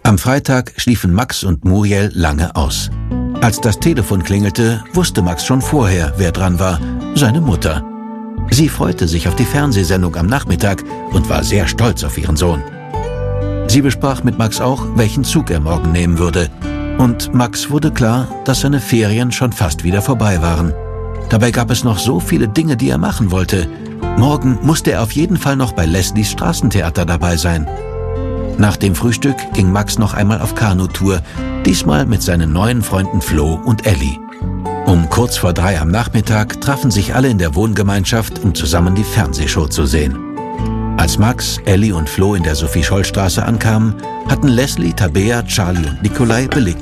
Am Freitag schliefen Max und Muriel lange aus. Als das Telefon klingelte, wusste Max schon vorher, wer dran war: seine Mutter. Sie freute sich auf die Fernsehsendung am Nachmittag und war sehr stolz auf ihren Sohn. Sie besprach mit Max auch, welchen Zug er morgen nehmen würde. Und Max wurde klar, dass seine Ferien schon fast wieder vorbei waren. Dabei gab es noch so viele Dinge, die er machen wollte. Morgen musste er auf jeden Fall noch bei Leslies Straßentheater dabei sein. Nach dem Frühstück ging Max noch einmal auf Kanutour, diesmal mit seinen neuen Freunden Flo und Elli. Um kurz vor 3 am Nachmittag trafen sich alle in der Wohngemeinschaft, um zusammen die Fernsehshow zu sehen. Als Max, Elli und Flo in der Sophie-Scholl-Straße ankamen, hatten Leslie, Tabea, Charlie und Nikolai belegte